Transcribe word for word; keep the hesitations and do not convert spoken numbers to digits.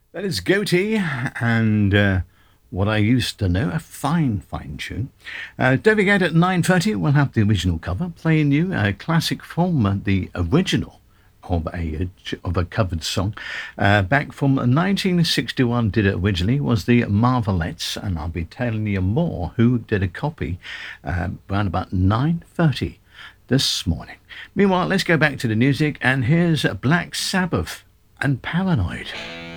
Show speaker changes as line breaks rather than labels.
That is Goatee and uh, What I Used to Know, a fine, fine tune. Uh, don't forget at nine thirty we'll have the original cover, playing you a classic from uh, the original of a of a covered song. Uh, back from nineteen sixty-one, did it originally, was the Marvelettes, and I'll be telling you more who did a copy uh, around about nine thirty this morning. Meanwhile, let's go back to the music, and here's Black Sabbath and Paranoid.